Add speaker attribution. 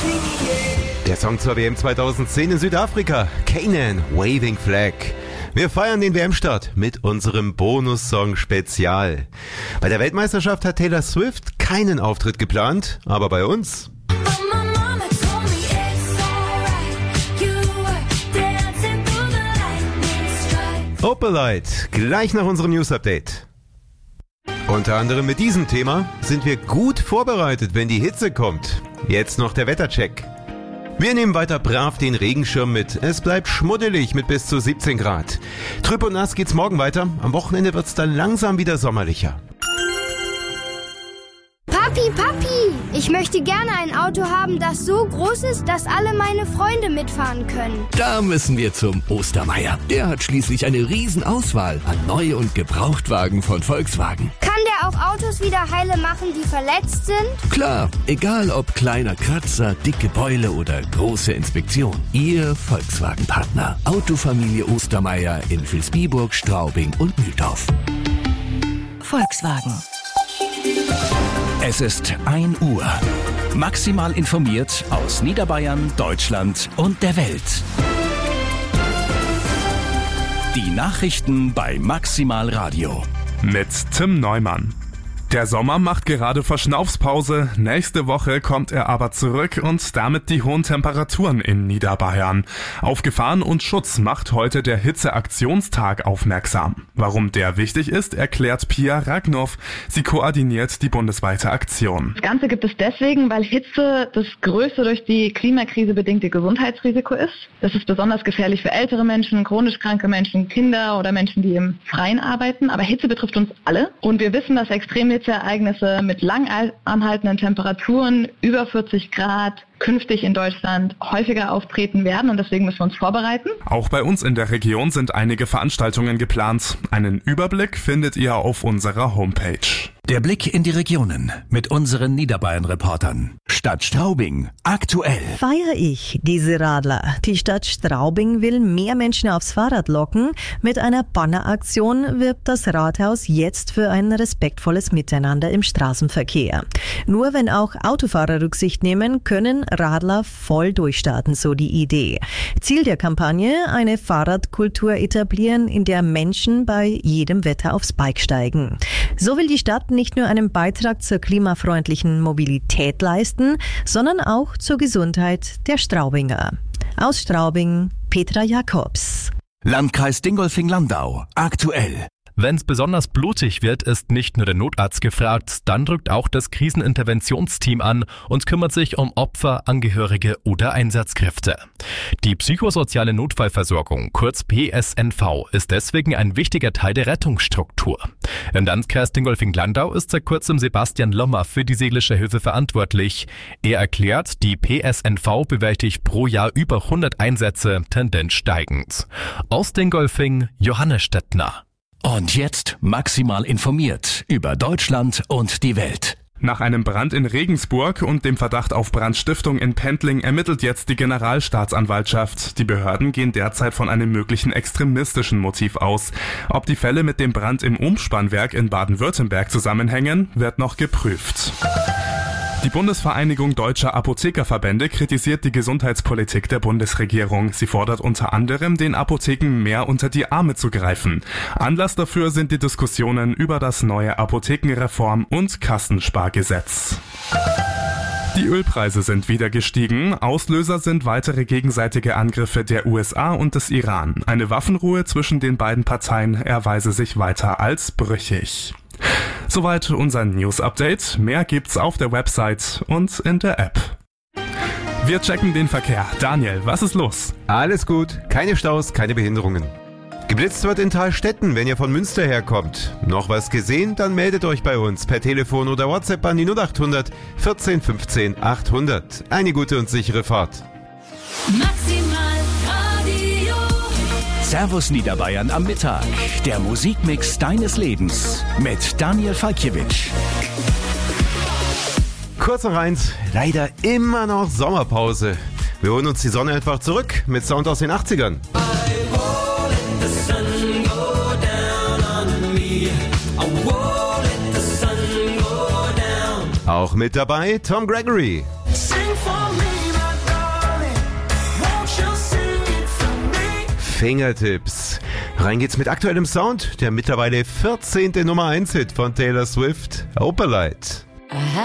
Speaker 1: Der Song zur WM 2010 in Südafrika, Canaan, Waving Flag. Wir feiern den WM-Start mit unserem Bonussong Spezial. Bei der Weltmeisterschaft hat Taylor Swift keinen Auftritt geplant, aber bei uns... Opalite, gleich nach unserem News-Update. Unter anderem mit diesem Thema sind wir gut vorbereitet, wenn die Hitze kommt. Jetzt noch der Wettercheck. Wir nehmen weiter brav den Regenschirm mit. Es bleibt schmuddelig mit bis zu 17 Grad. Trüb und nass geht's morgen weiter. Am Wochenende wird's dann langsam wieder sommerlicher.
Speaker 2: Papi, ich möchte gerne ein Auto haben, das so groß ist, dass alle meine Freunde mitfahren können.
Speaker 3: Da müssen wir zum Ostermeier. Der hat schließlich eine Riesenauswahl an Neu- und Gebrauchtwagen von Volkswagen.
Speaker 2: Kann der auch Autos wieder heile machen, die verletzt sind?
Speaker 3: Klar, egal ob kleiner Kratzer, dicke Beule oder große Inspektion. Ihr Volkswagen-Partner. Autofamilie Ostermeier in Vilsbiburg, Straubing und Mühldorf.
Speaker 4: Volkswagen.
Speaker 5: Es ist 1 Uhr. Maximal informiert aus Niederbayern, Deutschland und der Welt. Die Nachrichten bei Maximal Radio.
Speaker 6: Mit Tim Neumann. Der Sommer macht gerade Verschnaufspause. Nächste Woche kommt er aber zurück und damit die hohen Temperaturen in Niederbayern. Auf Gefahren und Schutz macht heute der Hitzeaktionstag aufmerksam. Warum der wichtig ist, erklärt Pia Ragnow. Sie koordiniert die bundesweite Aktion.
Speaker 7: Das Ganze gibt es deswegen, weil Hitze das größte durch die Klimakrise bedingte Gesundheitsrisiko ist. Das ist besonders gefährlich für ältere Menschen, chronisch kranke Menschen, Kinder oder Menschen, die im Freien arbeiten. Aber Hitze betrifft uns alle und wir wissen, dass Extremhitzeereignisse mit lang anhaltenden Temperaturen über 40 Grad künftig in Deutschland häufiger auftreten werden und deswegen müssen wir uns vorbereiten.
Speaker 6: Auch bei uns in der Region sind einige Veranstaltungen geplant. Einen Überblick findet ihr auf unserer Homepage.
Speaker 5: Der Blick in die Regionen mit unseren Niederbayern-Reportern. Stadt Straubing, aktuell.
Speaker 4: Feiere ich diese Radler. Die Stadt Straubing will mehr Menschen aufs Fahrrad locken. Mit einer Banneraktion wirbt das Rathaus jetzt für ein respektvolles Miteinander im Straßenverkehr. Nur wenn auch Autofahrer Rücksicht nehmen, können Radler voll durchstarten, so die Idee. Ziel der Kampagne, eine Fahrradkultur etablieren, in der Menschen bei jedem Wetter aufs Bike steigen. So will die Stadt nicht nur einen Beitrag zur klimafreundlichen Mobilität leisten, sondern auch zur Gesundheit der Straubinger. Aus Straubing, Petra Jakobs.
Speaker 5: Landkreis Dingolfing-Landau, aktuell.
Speaker 8: Wenn es besonders blutig wird, ist nicht nur der Notarzt gefragt, dann rückt auch das Kriseninterventionsteam an und kümmert sich um Opfer, Angehörige oder Einsatzkräfte. Die psychosoziale Notfallversorgung, kurz PSNV, ist deswegen ein wichtiger Teil der Rettungsstruktur. Im Landkreis Dingolfing-Landau ist seit kurzem Sebastian Lommer für die Seelische Hilfe verantwortlich. Er erklärt, die PSNV bewältigt pro Jahr über 100 Einsätze, Tendenz steigend. Aus Dingolfing, Johannes Stettner.
Speaker 5: Und jetzt maximal informiert über Deutschland und die Welt.
Speaker 6: Nach einem Brand in Regensburg und dem Verdacht auf Brandstiftung in Pendling ermittelt jetzt die Generalstaatsanwaltschaft. Die Behörden gehen derzeit von einem möglichen extremistischen Motiv aus. Ob die Fälle mit dem Brand im Umspannwerk in Baden-Württemberg zusammenhängen, wird noch geprüft. Die Bundesvereinigung Deutscher Apothekerverbände kritisiert die Gesundheitspolitik der Bundesregierung. Sie fordert unter anderem, den Apotheken mehr unter die Arme zu greifen. Anlass dafür sind die Diskussionen über das neue Apothekenreform- und Kassenspargesetz. Die Ölpreise sind wieder gestiegen. Auslöser sind weitere gegenseitige Angriffe der USA und des Iran. Eine Waffenruhe zwischen den beiden Parteien erweise sich weiter als brüchig. Soweit unser News-Update. Mehr gibt's auf der Website und in der App. Wir checken den Verkehr. Daniel, was ist los?
Speaker 1: Alles gut, keine Staus, keine Behinderungen. Geblitzt wird in Thalstetten, wenn ihr von Münster herkommt. Noch was gesehen? Dann meldet euch bei uns per Telefon oder WhatsApp an die 0800 14 15 800. Eine gute und sichere Fahrt.
Speaker 9: Maximal Radio.
Speaker 5: Servus Niederbayern am Mittag. Der Musikmix deines Lebens mit Daniel Falkiewicz.
Speaker 1: Kurz noch eins, leider immer noch Sommerpause. Wir holen uns die Sonne einfach zurück mit Sound aus den 80ern. Auch mit dabei Tom Gregory. Fingertips. Rein geht's mit aktuellem Sound, der mittlerweile 14. Nummer 1 Hit von Taylor Swift, Opalite.